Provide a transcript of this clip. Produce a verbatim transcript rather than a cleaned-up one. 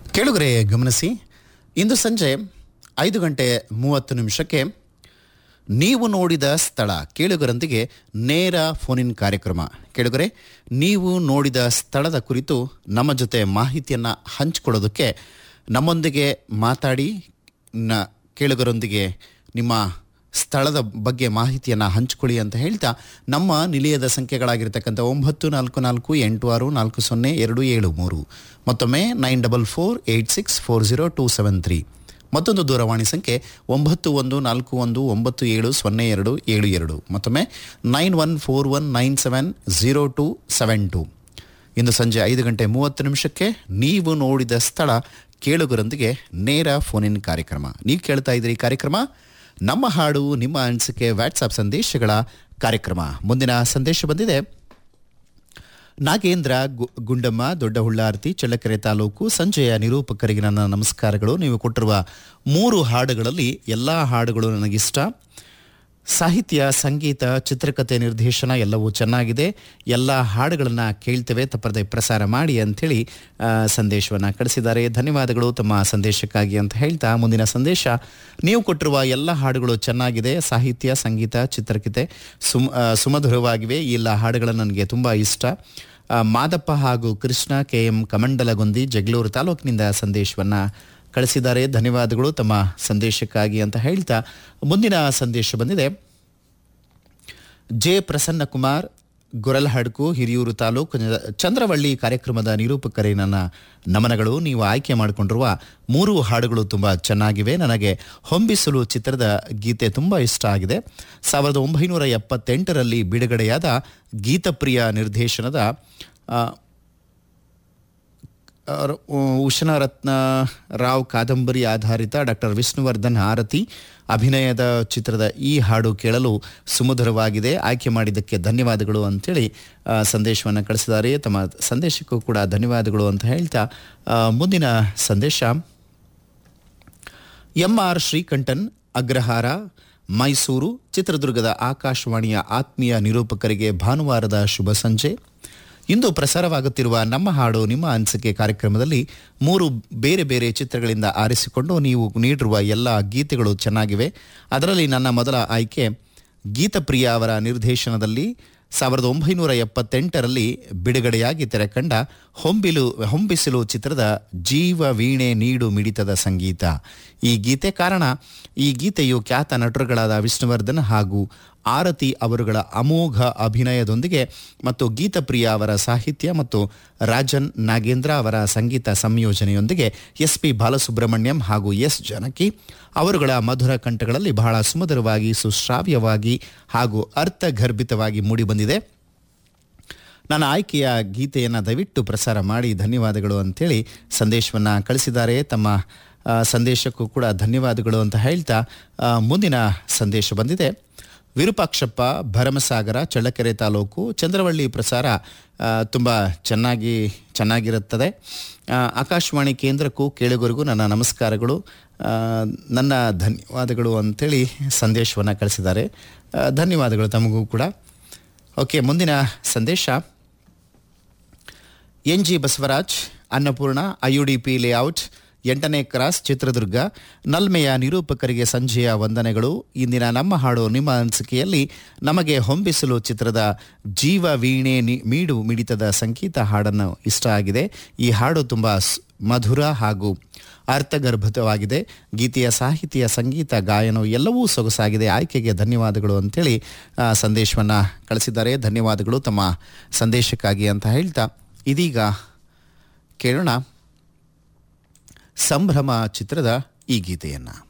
ಕೇಳುಗರೆ ಗಮನಿಸಿ, ಇಂದು ಸಂಜೆ ಐದು ಗಂಟೆ ಮೂವತ್ತು ನಿಮಿಷಕ್ಕೆ ನೀವು ನೋಡಿದ ಸ್ಥಳ ಕೇಳುಗರೊಂದಿಗೆ ನೇರ ಫೋನಿನ್ ಕಾರ್ಯಕ್ರಮ. ಕೇಳುಗರೆ, ನೀವು ನೋಡಿದ ಸ್ಥಳದ ಕುರಿತು ನಮ್ಮ ಜೊತೆ ಮಾಹಿತಿಯನ್ನು ಹಂಚಿಕೊಳ್ಳೋದಕ್ಕೆ ನಮ್ಮೊಂದಿಗೆ ಮಾತಾಡಿ ನ ಕೇಳುಗರೊಂದಿಗೆ ನಿಮ್ಮ ಸ್ಥಳದ ಬಗ್ಗೆ ಮಾಹಿತಿಯನ್ನು ಹಂಚಿಕೊಳ್ಳಿ ಅಂತ ಹೇಳ್ತಾ ನಮ್ಮ ನಿಲಯದ ಸಂಖ್ಯೆಗಳಾಗಿರ್ತಕ್ಕಂಥ ಒಂಬತ್ತು ನಾಲ್ಕು ನಾಲ್ಕು ಎಂಟು ಆರು ನಾಲ್ಕು ಸೊನ್ನೆ ಎರಡು ಏಳು ಮೂರು, ಮತ್ತೊಮ್ಮೆ nine double four eight six four zero two seven three, ಮತ್ತೊಂದು ದೂರವಾಣಿ ಸಂಖ್ಯೆ ಒಂಬತ್ತು ಒಂದು ನಾಲ್ಕು ಒಂದು ಒಂಬತ್ತು ಏಳು ಸೊನ್ನೆ ಎರಡು ಏಳು ಎರಡು, ಮತ್ತೊಮ್ಮೆ nine one four one nine seven zero to seven to. ಇಂದು ಸಂಜೆ ಐದು ಗಂಟೆ ಮೂವತ್ತು ನಿಮಿಷಕ್ಕೆ ನೀವು ನೋಡಿದ ಸ್ಥಳ ಕೇಳುಗರೊಂದಿಗೆ ನೇರ ಫೋನಿನ್ ಕಾರ್ಯಕ್ರಮ. ನೀವು ಕೇಳ್ತಾ ಇದ್ದೀರಿ ಕಾರ್ಯಕ್ರಮ ನಮ್ಮ ಹಾಡು ನಿಮ್ಮ ಅನಿಸಿಕೆ ವಾಟ್ಸಾಪ್ ಸಂದೇಶಗಳ ಕಾರ್ಯಕ್ರಮ. ಮುಂದಿನ ಸಂದೇಶ ಬಂದಿದೆ. ನಾಗೇಂದ್ರ ಗುಂಡಮ್ಮ, ದೊಡ್ಡ ಹುಳ್ಳಾರ್ತಿ, ಚಳ್ಳಕೆರೆ ತಾಲೂಕು. ಸಂಜೆಯ ನಿರೂಪಕರಿಗೆ ನನ್ನ ನಮಸ್ಕಾರಗಳು. ನೀವು ಕೊಟ್ಟಿರುವ ಮೂರು ಹಾಡುಗಳಲ್ಲಿ ಎಲ್ಲ ಹಾಡುಗಳು ನನಗಿಷ್ಟ. ಸಾಹಿತ್ಯ, ಸಂಗೀತ, ಚಿತ್ರಕಥೆ, ನಿರ್ದೇಶನ ಎಲ್ಲವೂ ಚೆನ್ನಾಗಿದೆ. ಎಲ್ಲ ಹಾಡುಗಳನ್ನು ಕೇಳ್ತೇವೆ, ತಪ್ಪದೆ ಪ್ರಸಾರ ಮಾಡಿ ಅಂಥೇಳಿ ಸಂದೇಶವನ್ನು ಕಳಿಸಿದ್ದಾರೆ. ಧನ್ಯವಾದಗಳು ತಮ್ಮ ಸಂದೇಶಕ್ಕಾಗಿ ಅಂತ ಹೇಳ್ತಾ ಮುಂದಿನ ಸಂದೇಶ. ನೀವು ಕೊಟ್ಟಿರುವ ಎಲ್ಲ ಹಾಡುಗಳು ಚೆನ್ನಾಗಿದೆ. ಸಾಹಿತ್ಯ, ಸಂಗೀತ, ಚಿತ್ರಕಥೆ ಸುಮ್ ಸುಮಧುರವಾಗಿವೆ. ಈ ಎಲ್ಲ ಹಾಡುಗಳು ನನಗೆ ತುಂಬ ಇಷ್ಟ. ಮಾದಪ್ಪ ಹಾಗೂ ಕೃಷ್ಣ, ಕೆ ಎಂ ಕಮಂಡಲಗುಂದಿ, ಜಗಳೂರು ತಾಲೂಕಿನಿಂದ ಸಂದೇಶವನ್ನು ಕಳಿಸಿದ್ದಾರೆ. ಧನ್ಯವಾದಗಳು ತಮ್ಮ ಸಂದೇಶಕ್ಕಾಗಿ ಅಂತ ಹೇಳ್ತಾ ಮುಂದಿನ ಸಂದೇಶ ಬಂದಿದೆ. ಜೆ ಪ್ರಸನ್ನ ಕುಮಾರ್, ಗೊರಲಹಡ್ಕು, ಹಿರಿಯೂರು ತಾಲೂಕು. ಚಂದ್ರವಳ್ಳಿ ಕಾರ್ಯಕ್ರಮದ ನಿರೂಪಕರೇ ನನ್ನ ನಮನಗಳು. ನೀವು ಆಯ್ಕೆ ಮಾಡಿಕೊಂಡಿರುವ ಮೂರು ಹಾಡುಗಳು ತುಂಬ ಚೆನ್ನಾಗಿವೆ. ನನಗೆ ಹೊಂಬಿಸಲು ಚಿತ್ರದ ಗೀತೆ ತುಂಬ ಇಷ್ಟ ಆಗಿದೆ. ಸಾವಿರದ ಒಂಬೈನೂರ ಎಪ್ಪತ್ತೆಂಟರಲ್ಲಿ ಬಿಡುಗಡೆಯಾದ ಗೀತಪ್ರಿಯ ನಿರ್ದೇಶನದ ಉಷನರತ್ನ ರಾವ್ ಕಾದಂಬರಿ ಆಧಾರಿತ ಡಾಕ್ಟರ್ ವಿಷ್ಣುವರ್ಧನ್ ಆರತಿ ಅಭಿನಯದ ಚಿತ್ರದ ಈ ಹಾಡು ಕೇಳಲು ಸುಮಧುರವಾಗಿದೆ. ಆಯ್ಕೆ ಮಾಡಿದ್ದಕ್ಕೆ ಧನ್ಯವಾದಗಳು ಅಂಥೇಳಿ ಸಂದೇಶವನ್ನು ಕಳಿಸಿದ್ದಾರೆ. ತಮ್ಮ ಸಂದೇಶಕ್ಕೂ ಕೂಡ ಧನ್ಯವಾದಗಳು ಅಂತ ಹೇಳ್ತಾ ಮುಂದಿನ ಸಂದೇಶ. M R Srikantan, Agrahara, Mysuru. ಚಿತ್ರದುರ್ಗದ ಆಕಾಶವಾಣಿಯ ಆತ್ಮೀಯ ನಿರೂಪಕರಿಗೆ ಭಾನುವಾರದ ಶುಭ ಸಂಜೆ. ಇಂದು ಪ್ರಸಾರವಾಗುತ್ತಿರುವ ನಮ್ಮ ಹಾಡು ನಿಮ್ಮ ಅನಿಸಿಕೆ ಕಾರ್ಯಕ್ರಮದಲ್ಲಿ ಮೂರು ಬೇರೆ ಬೇರೆ ಚಿತ್ರಗಳಿಂದ ಆರಿಸಿಕೊಂಡು ನೀವು ನೀಡಿರುವ ಎಲ್ಲ ಗೀತೆಗಳು ಚೆನ್ನಾಗಿವೆ. ಅದರಲ್ಲಿ ನನ್ನ ಮೊದಲ ಆಯ್ಕೆ ಗೀತಪ್ರಿಯ ಅವರ ನಿರ್ದೇಶನದಲ್ಲಿ ಸಾವಿರದ ಒಂಬೈನೂರ ಎಪ್ಪತ್ತೆಂಟರಲ್ಲಿ ಬಿಡುಗಡೆಯಾಗಿ ತೆರೆಕಂಡ ಹೊಂಬಿಲು ಹೊಂಬಿಸಿಲು ಚಿತ್ರದ ಜೀವ ವೀಣೆ ನೀಡು ಮಿಡಿತದ ಸಂಗೀತ. ಈ ಗೀತೆ ಕಾರಣ ಈ ಗೀತೆಯು ಖ್ಯಾತ ನಟರುಗಳಾದ ವಿಷ್ಣುವರ್ಧನ್ ಹಾಗೂ ಆರತಿ ಅವರುಗಳ ಅಮೋಘ ಅಭಿನಯದೊಂದಿಗೆ ಮತ್ತು ಗೀತಪ್ರಿಯ ಅವರ ಸಾಹಿತ್ಯ ಮತ್ತು ರಾಜನ್ ನಾಗೇಂದ್ರ ಅವರ ಸಂಗೀತ ಸಂಯೋಜನೆಯೊಂದಿಗೆ ಎಸ್ ಪಿ ಬಾಲಸುಬ್ರಹ್ಮಣ್ಯಂ ಹಾಗೂ ಎಸ್ ಜಾನಕಿ ಅವರುಗಳ ಮಧುರ ಕಂಠಗಳಲ್ಲಿ ಬಹಳ ಸುಮಧುರವಾಗಿ, ಸುಶ್ರಾವ್ಯವಾಗಿ ಹಾಗೂ ಅರ್ಥಗರ್ಭಿತವಾಗಿ ಮೂಡಿಬಂದಿದೆ. ನನ್ನ ಆಯ್ಕೆಯ ಗೀತೆಯನ್ನು ದಯವಿಟ್ಟು ಪ್ರಸಾರ ಮಾಡಿ, ಧನ್ಯವಾದಗಳು ಅಂಥೇಳಿ ಸಂದೇಶವನ್ನು ಕಳಿಸಿದ್ದಾರೆ. ತಮ್ಮ ಸಂದೇಶಕ್ಕೂ ಕೂಡ ಧನ್ಯವಾದಗಳು ಅಂತ ಹೇಳ್ತಾ ಮುಂದಿನ ಸಂದೇಶ ಬಂದಿದೆ. ವಿರೂಪಾಕ್ಷಪ್ಪ, ಭರಮಸಾಗರ, ಚಳ್ಳಕೆರೆ ತಾಲೂಕು. ಚಂದ್ರವಳ್ಳಿ ಪ್ರಸಾರ ತುಂಬ ಚೆನ್ನಾಗಿ ಚೆನ್ನಾಗಿರುತ್ತದೆ. ಆಕಾಶವಾಣಿ ಕೇಂದ್ರಕ್ಕೂ ಕೇಳುಗರಿಗೂ ನನ್ನ ನಮಸ್ಕಾರಗಳು, ನನ್ನ ಧನ್ಯವಾದಗಳು ಅಂಥೇಳಿ ಸಂದೇಶವನ್ನು ಕಳಿಸಿದ್ದಾರೆ. ಧನ್ಯವಾದಗಳು ತಮಗೂ ಕೂಡ. ಓಕೆ, ಮುಂದಿನ ಸಂದೇಶ. N G Basavaraj, Annapurna, I you D P layout, ಎಂಟನೇ ಕ್ರಾಸ್, ಚಿತ್ರದುರ್ಗ. ನಲ್ಮೆಯ ನಿರೂಪಕರಿಗೆ ಸಂಜೆಯ ವಂದನೆಗಳು. ಇಂದಿನ ನಮ್ಮ ಹಾಡು ನಿಮ್ಮ ಅನಿಸಿಕೆಯಲ್ಲಿ ನಮಗೆ ಹೊಂಬಿಸಲು ಚಿತ್ರದ ಜೀವ ವೀಣೆ ಮೀಡು ಮಿಡಿತದ ಸಂಗೀತ ಹಾಡನ್ನು ಇಷ್ಟ ಆಗಿದೆ. ಈ ಹಾಡು ತುಂಬ ಮಧುರ ಹಾಗೂ ಅರ್ಥಗರ್ಭಿತವಾಗಿದೆ. ಗೀತೆಯ ಸಾಹಿತ್ಯ, ಸಂಗೀತ, ಗಾಯನ ಎಲ್ಲವೂ ಸೊಗಸಾಗಿದೆ. ಆಯ್ಕೆಗೆ ಧನ್ಯವಾದಗಳು ಅಂಥೇಳಿ ಸಂದೇಶವನ್ನು ಕಳಿಸಿದ್ದಾರೆ. ಧನ್ಯವಾದಗಳು ತಮ್ಮ ಸಂದೇಶಕ್ಕಾಗಿ ಅಂತ ಹೇಳ್ತಾ ಇದೀಗ ಕೇಳೋಣ ಸಂಭ್ರಮ ಚಿತ್ರದ ಈ ಗೀತೆಯನ್ನು.